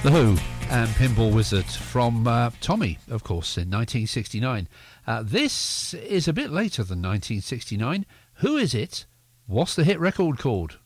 The Who and Pinball Wizard from Tommy, of course, in 1969. This is a bit later than 1969. Who is it? What's the hit record called?